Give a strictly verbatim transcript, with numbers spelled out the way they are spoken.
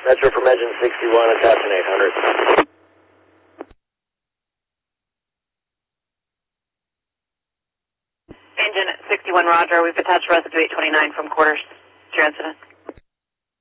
Metro from engine sixty-one, attaching eight hundred. Engine sixty-one, roger. We've attached residue eight twenty-nine from quarters. What's your incident?